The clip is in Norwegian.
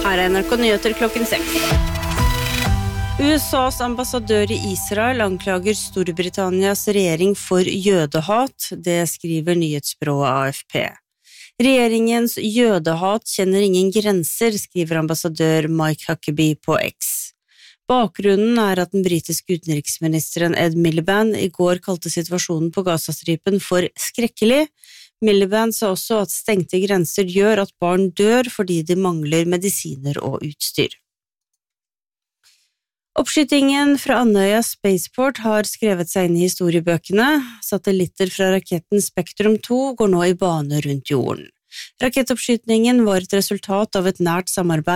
Her NRK Nyheter klokken 6. USAs ambassadør i Israel anklager Storbritannias regjering for jødehat, det skriver nyhetsbyrået AFP. Regjeringens jødehat kjenner ingen grenser, skriver ambassadør Mike Huckabee på X. Bakgrunnen er at den britiske utenriksministeren Ed Miliband i går kalte situasjonen på Gazastripen for skrekkelig. Miliband sa også at stengte grenser gjør at barn dør fordi de mangler medisiner og utstyr. Oppskytingen fra Andøya Spaceport har skrevet seg inn i historiebøkene. Satellitter fra raketten Spektrum 2 går nå i bane rundt jorden. Rakettoppskytningen var et resultat av et nært samarbeid